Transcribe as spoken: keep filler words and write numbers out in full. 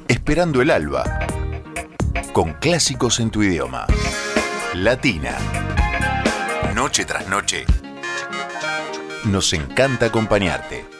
Esperando el alba, con clásicos en tu idioma. Latina. Noche tras noche. Nos encanta acompañarte.